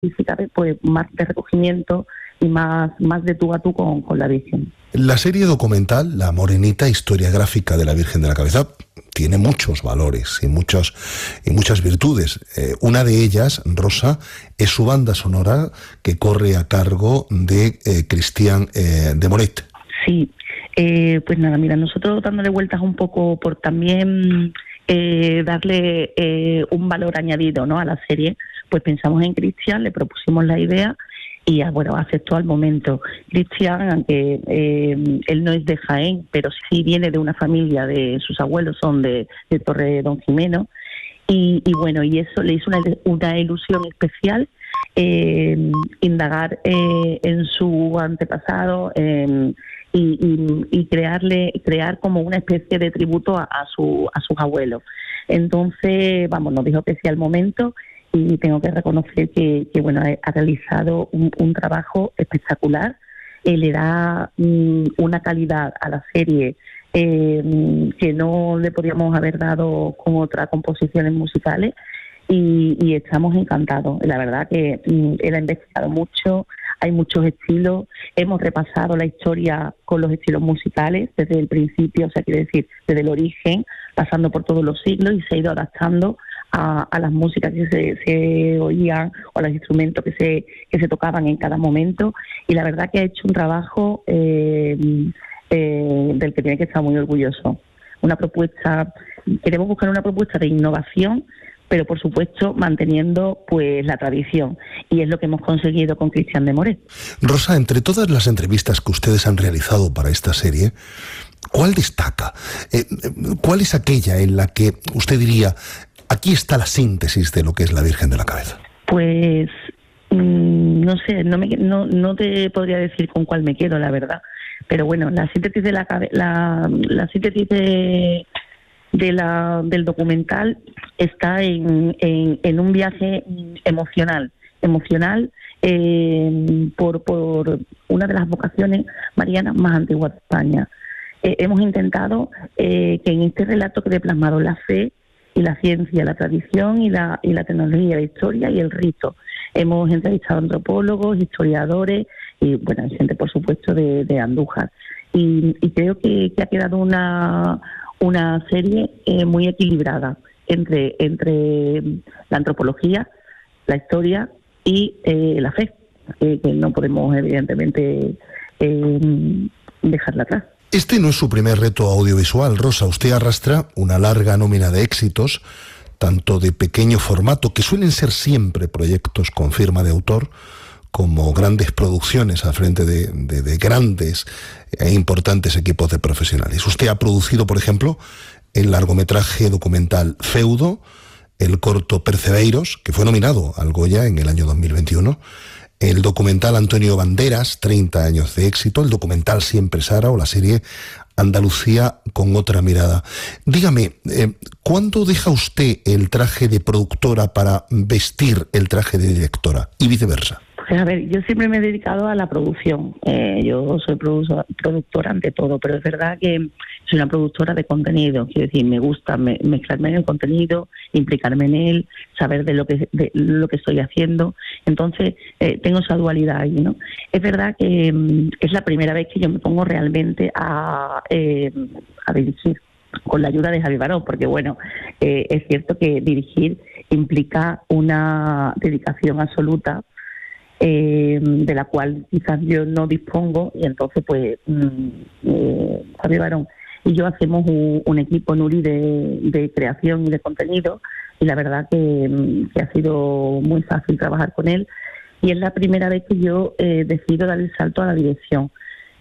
y si cabe, pues más de recogimiento y más de tú a tú con la Virgen. La serie documental La Morenita, historia gráfica de la Virgen de la Cabeza, tiene muchos valores y muchas virtudes. Una de ellas, Rosa, es su banda sonora que corre a cargo de Cristian de Moret. Sí, pues nada, mira, nosotros dándole vueltas un poco por también darle un valor añadido, ¿no?, a la serie, pues pensamos en Cristian, le propusimos la idea y bueno, aceptó al momento. Cristian, aunque él no es de Jaén, pero sí viene de una familia, de sus abuelos son de Torre Don Jimeno, y bueno, y eso le hizo una ilusión especial, indagar en su antepasado y crear como una especie de tributo a sus abuelos. Entonces, vamos, nos dijo que sí al momento. Y tengo que reconocer que bueno, ha realizado un trabajo espectacular. Le da una calidad a la serie que no le podríamos haber dado con otras composiciones musicales y estamos encantados. La verdad que él ha investigado mucho, hay muchos estilos, hemos repasado la historia con los estilos musicales desde el principio, o sea, quiere decir, desde el origen, pasando por todos los siglos y se ha ido adaptando a las músicas que se oían o a los instrumentos que se tocaban en cada momento, y la verdad que ha hecho un trabajo del que tiene que estar muy orgulloso. Queremos buscar una propuesta de innovación, pero por supuesto manteniendo pues la tradición, y es lo que hemos conseguido con Cristian de Moret. Rosa, entre todas las entrevistas que ustedes han realizado para esta serie, ¿cuál destaca? ¿Cuál es aquella en la que usted diría: aquí está la síntesis de lo que es la Virgen de la Cabeza? Pues no sé, no te podría decir con cuál me quedo, la verdad. Pero bueno, la síntesis de la síntesis del documental está en un viaje emocional por una de las vocaciones marianas más antiguas de España. Hemos intentado que en este relato quede plasmado la fe y la ciencia, la tradición y la tecnología, la historia y el rito. Hemos entrevistado antropólogos, historiadores y bueno, gente por supuesto de Andújar. Y creo que ha quedado una serie muy equilibrada entre la antropología, la historia y la fe, que no podemos evidentemente dejarla atrás. Este no es su primer reto audiovisual, Rosa. Usted arrastra una larga nómina de éxitos, tanto de pequeño formato, que suelen ser siempre proyectos con firma de autor, como grandes producciones al frente de grandes e importantes equipos de profesionales. Usted ha producido, por ejemplo, el largometraje documental Feudo, el corto Percebeiros, que fue nominado al Goya en el año 2021, el documental Antonio Banderas, 30 años de éxito, el documental Siempre Sara o la serie Andalucía con otra mirada. Dígame, ¿cuándo deja usted el traje de productora para vestir el traje de directora y viceversa? Pues a ver, yo siempre me he dedicado a la producción. Yo soy productora ante todo, pero es verdad que soy una productora de contenido. Quiero decir, me gusta mezclarme en el contenido, implicarme en él, saber de lo que estoy haciendo. Entonces, tengo esa dualidad ahí, ¿no? Es verdad que es la primera vez que yo me pongo realmente a dirigir, con la ayuda de Javi Baró, porque bueno, es cierto que dirigir implica una dedicación absoluta, de la cual quizás yo no dispongo, y entonces pues Javi Barón y yo hacemos un equipo, Nuri, de creación y de contenido, y la verdad que ha sido muy fácil trabajar con él, y es la primera vez que yo decido dar el salto a la dirección.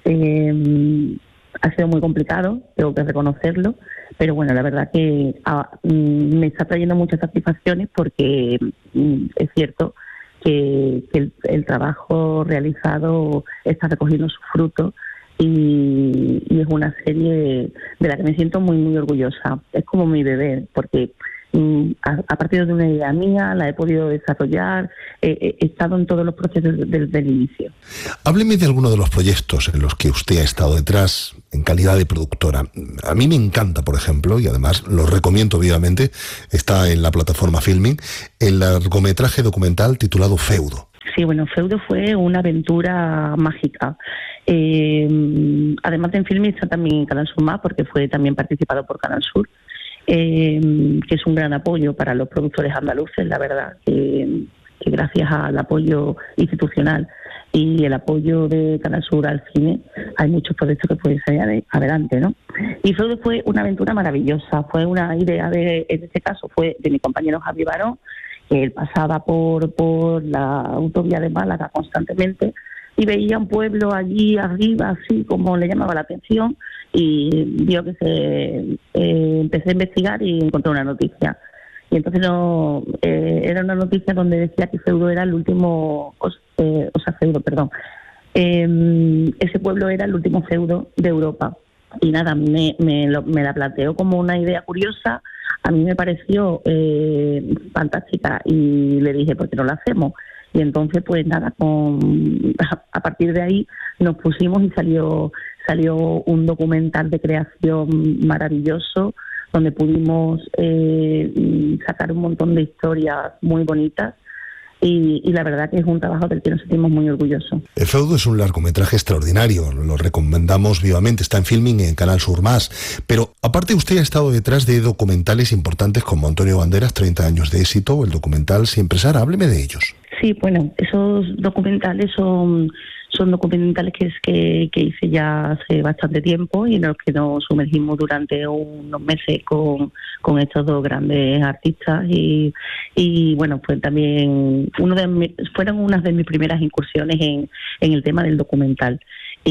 Ha sido muy complicado, tengo que reconocerlo, pero bueno, la verdad que me está trayendo muchas satisfacciones, porque es cierto que el trabajo realizado está recogiendo sus frutos, y es una serie de la que me siento muy, muy orgullosa. Es como mi bebé, porque a partir de una idea mía la he podido desarrollar, he estado en todos los procesos desde el inicio. Hábleme de alguno de los proyectos en los que usted ha estado detrás en calidad de productora. A mí me encanta, por ejemplo, y además lo recomiendo vivamente, está en la plataforma Filming, el largometraje documental titulado Feudo. Sí, bueno, Feudo fue una aventura mágica. Además de en Filmin, está también en Canal Sur Más, porque fue también participado por Canal Sur, que es un gran apoyo para los productores andaluces, la verdad, que gracias al apoyo institucional y el apoyo de Canal Sur al cine, hay muchos proyectos que pueden salir adelante, ¿no? Y Feudo fue una aventura maravillosa, fue una idea en este caso fue de mi compañero Javi Barón, que él pasaba por la autovía de Málaga constantemente y veía un pueblo allí arriba, así como le llamaba la atención, y vio que empecé a investigar y encontré una noticia. Y entonces era una noticia donde decía que Feudo era el último, ese pueblo era el último feudo de Europa. Y nada, me la planteó como una idea curiosa, a mí me pareció fantástica y le dije, ¿por qué no la hacemos? Y entonces, pues nada, a partir de ahí nos pusimos y salió un documental de creación maravilloso, donde pudimos sacar un montón de historias muy bonitas y la verdad que es un trabajo del que nos sentimos muy orgullosos. El Feudo es un largometraje extraordinario, lo recomendamos vivamente, está en Filmin en Canal Sur Más, pero aparte usted ha estado detrás de documentales importantes como Antonio Banderas, 30 años de éxito, o el documental Siempre Sara, hábleme de ellos. Sí, bueno, esos documentales son documentales que hice ya hace bastante tiempo y en los que nos sumergimos durante unos meses con estos dos grandes artistas y bueno, pues también fueron unas de mis primeras incursiones en el tema del documental.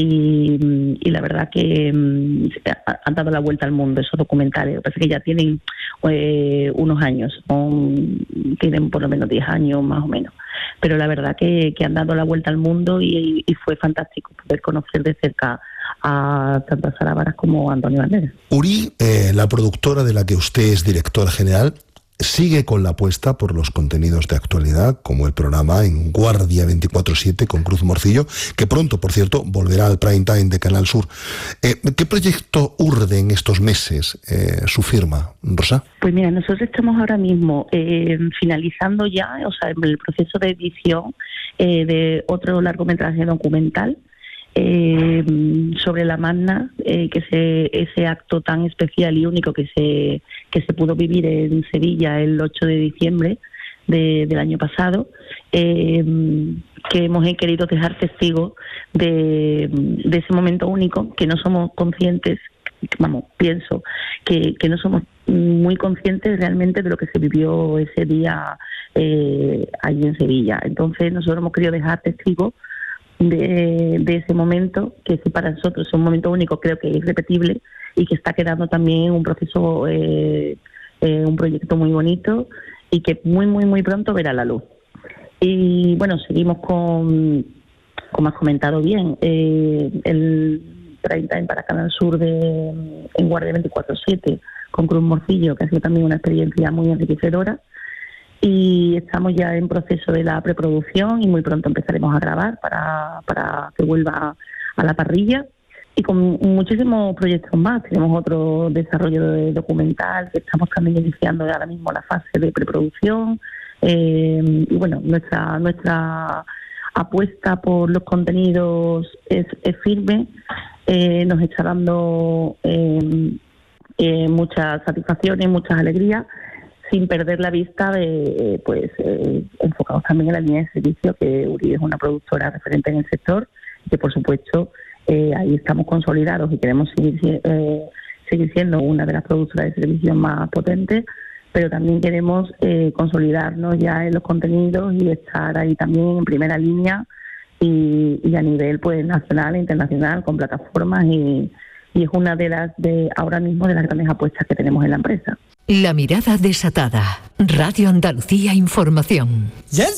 Y la verdad que han dado la vuelta al mundo esos documentales. Me parece que ya tienen unos años, tienen por lo menos 10 años más o menos. Pero la verdad que han dado la vuelta al mundo y fue fantástico poder conocer de cerca a tanto a Sara Varas como a Antonio Banderas. Uri, la productora de la que usted es directora general, sigue con la apuesta por los contenidos de actualidad, como el programa En Guardia 24/7 con Cruz Morcillo, que pronto, por cierto, volverá al prime time de Canal Sur. ¿Qué proyecto urde en estos meses su firma, Rosa? Pues mira, nosotros estamos ahora mismo finalizando ya, el proceso de edición de otro largometraje documental sobre la Magna, ese acto tan especial y único que se pudo vivir en Sevilla el 8 de diciembre del año pasado, que hemos querido dejar testigos de ese momento único, que no somos conscientes, pienso que no somos muy conscientes realmente de lo que se vivió ese día allí en Sevilla. Entonces nosotros hemos querido dejar testigos de ese momento, que para nosotros es un momento único, creo que es irrepetible y que está quedando también un proceso, un proyecto muy bonito y que muy, muy, muy pronto verá la luz. Y bueno, seguimos como has comentado bien, el 30 para Canal Sur En Guardia 24/7 con Cruz Morcillo, que ha sido también una experiencia muy enriquecedora. Y estamos ya en proceso de la preproducción y muy pronto empezaremos a grabar para que vuelva a la parrilla. Y con muchísimos proyectos más. Tenemos otro desarrollo de documental que estamos también iniciando ahora mismo la fase de preproducción. Y bueno, nuestra apuesta por los contenidos es firme. Nos está dando muchas satisfacciones, muchas alegrías, sin perder la vista de, enfocados también en la línea de servicio, que Uri es una productora referente en el sector, que por supuesto ahí estamos consolidados y queremos seguir siendo una de las productoras de servicios más potentes, pero también queremos consolidarnos ya en los contenidos y estar ahí también en primera línea y a nivel pues nacional e internacional con plataformas y es una de ahora mismo de las grandes apuestas que tenemos en la empresa. La mirada desatada. Radio Andalucía Información. Ya